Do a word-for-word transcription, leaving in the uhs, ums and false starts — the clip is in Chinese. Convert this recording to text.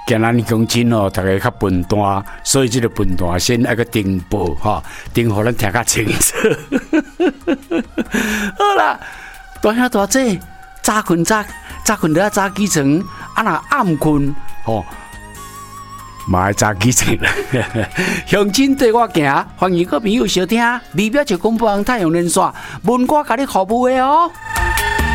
今仔日讲真哦，大家较分段，所以这个分段先那个订报哈，订互咱听较清楚。好啦，大兄大姐，早困早早困得早起床，啊若暗困吼。嘛爱早起床啦，向前对我行，欢迎各位朋友收听，微表就公布太阳连线，文歌甲你服务的哦。